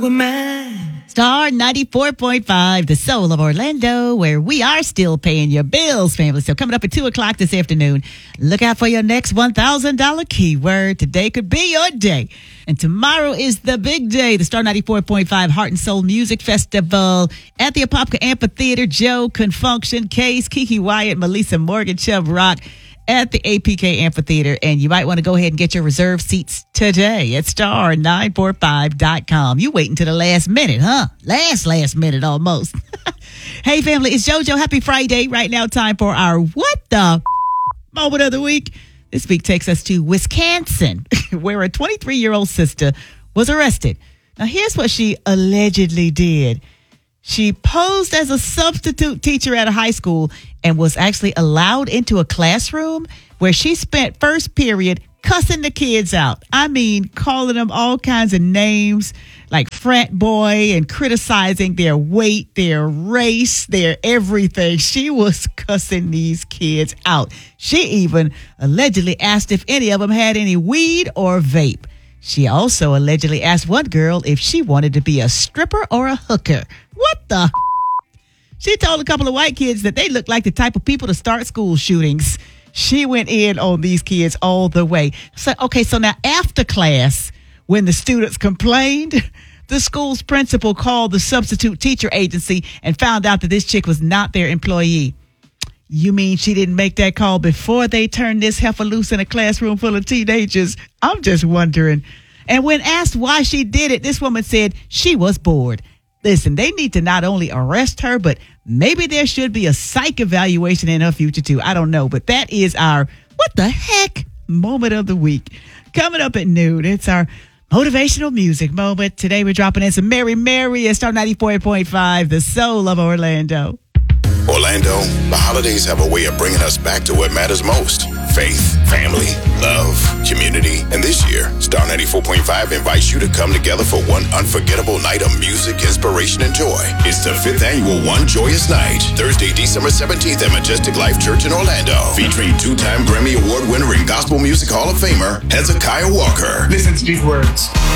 Aquaman. Star 94.5, the soul of Orlando, where we are still paying your bills, family. So coming up at 2 o'clock this afternoon, look out for your next $1,000 keyword. Today could be your day. And tomorrow is the big day, the Star 94.5 Heart and Soul Music Festival at the Apopka Amphitheater. Joe, Confunction, Case, Kiki Wyatt, Melissa Morgan, Chubb Rock at the APK Amphitheater. And you might want to go ahead and get your reserved seats today at star945.com. You wait until the last minute, huh? Last minute almost. Hey, family, it's JoJo. Happy Friday. Right now, time for our What the Moment of the Week. This week takes us to Wisconsin, where a 23-year-old sister was arrested. Now, here's what she allegedly did. She posed as a substitute teacher at a high school and was actually allowed into a classroom where she spent first period cussing the kids out. I mean, calling them all kinds of names like frat boy and criticizing their weight, their race, their everything. She was cussing these kids out. She even allegedly asked if any of them had any weed or vape. She also allegedly asked one girl if she wanted to be a stripper or a hooker. What the? She told a couple of white kids that they looked like the type of people to start school shootings. She went in on these kids all the way. So now after class, when the students complained, the school's principal called the substitute teacher agency and found out that this chick was not their employee. You mean she didn't make that call before they turned this heifer loose in a classroom full of teenagers? I'm just wondering. And when asked why she did it, this woman said she was bored. Listen, they need to not only arrest her, but maybe there should be a psych evaluation in her future, too. I don't know. But that is our what the heck moment of the week. Coming up at noon, it's our motivational music moment. Today, we're dropping in some Mary Mary at Star 94.5, the soul of Orlando. Orlando, the holidays have a way of bringing us back to what matters most. Faith, family, love, community. And this year, Star 94.5 invites you to come together for one unforgettable night of music, inspiration, and joy. It's the 5th annual One Joyous Night, Thursday, December 17th at Majestic Life Church in Orlando, featuring 2-time Grammy Award winner and Gospel Music Hall of Famer, Hezekiah Walker. Listen to these words.